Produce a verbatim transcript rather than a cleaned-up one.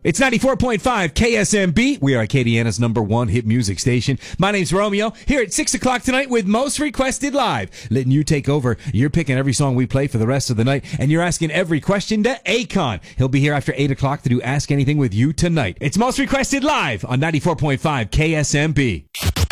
It's ninety-four point five K S M B. We are Acadiana's number one hit music station. My name's Romeo, here at six o'clock tonight with Most Requested Live. Letting you take over. You're picking every song we play for the rest of the night, and you're asking every question to Akon. He'll be here after eight o'clock to do Ask Anything with you tonight. It's Most Requested Live on ninety-four point five K S M B.